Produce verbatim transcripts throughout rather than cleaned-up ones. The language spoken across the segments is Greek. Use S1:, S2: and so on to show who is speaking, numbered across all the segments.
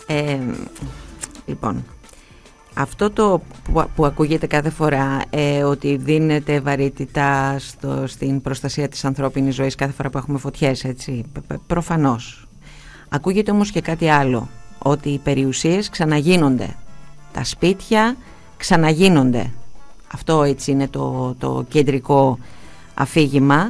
S1: Ε, λοιπόν, αυτό το που, που ακούγεται κάθε φορά, ε, ότι δίνεται βαρύτητα στο, στην προστασία της ανθρώπινης ζωής κάθε φορά που έχουμε φωτιές, έτσι, προφανώς. Ακούγεται όμως και κάτι άλλο, ότι οι περιουσίες ξαναγίνονται, τα σπίτια ξαναγίνονται. Αυτό έτσι είναι το, το κεντρικό αφήγημα.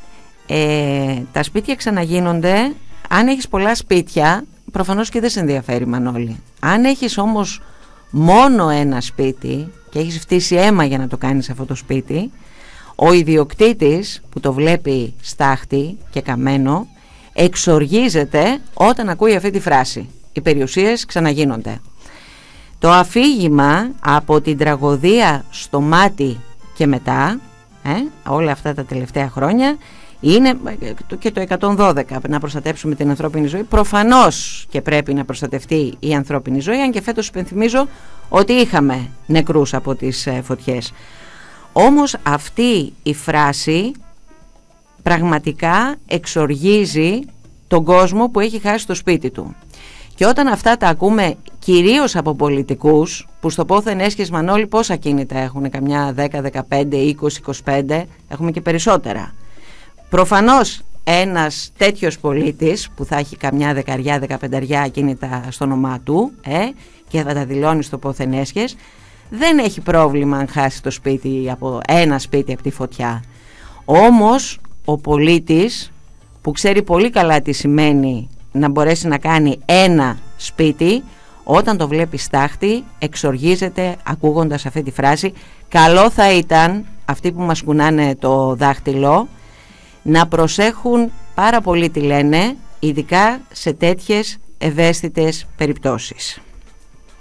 S1: Ε, τα σπίτια ξαναγίνονται. Αν έχεις πολλά σπίτια, προφανώς και δεν σε ενδιαφέρει, Μανώλη. Αν έχεις όμως μόνο ένα σπίτι και έχεις φτύσει αίμα για να το κάνεις αυτό το σπίτι, ο ιδιοκτήτης που το βλέπει στάχτη και καμένο εξοργίζεται όταν ακούει αυτή τη φράση. Οι περιουσίες ξαναγίνονται. Το αφήγημα από την τραγωδία στο μάτι και μετά, ε, όλα αυτά τα τελευταία χρόνια, είναι και το εκατόν δώδεκα, να προστατέψουμε την ανθρώπινη ζωή. Προφανώς και πρέπει να προστατευτεί η ανθρώπινη ζωή, αν και φέτος υπενθυμίζω ότι είχαμε νεκρούς από τις φωτιές. Όμως αυτή η φράση πραγματικά εξοργίζει τον κόσμο που έχει χάσει το σπίτι του. Και όταν αυτά τα ακούμε κυρίως από πολιτικούς, που στο πόθεν έσχες, Μανώλη, πόσα κίνητα έχουν, καμιά δέκα, δεκαπέντε, είκοσι, είκοσι πέντε, έχουμε και περισσότερα. Προφανώς ένας τέτοιος πολίτης που θα έχει καμιά δεκαριά, δεκαπενταριά κίνητα στο όνομά του, ε, και θα τα δηλώνει στο πόθεν έσχες, δεν έχει πρόβλημα αν χάσει το σπίτι, από ένα σπίτι από τη φωτιά. Όμως ο πολίτης που ξέρει πολύ καλά τι σημαίνει να μπορέσει να κάνει ένα σπίτι, όταν το βλέπει στάχτη εξοργίζεται ακούγοντας αυτή τη φράση. Καλό θα ήταν αυτοί που μας κουνάνε το δάχτυλο να προσέχουν πάρα πολύ τι λένε, ειδικά σε τέτοιες ευαίσθητες περιπτώσεις.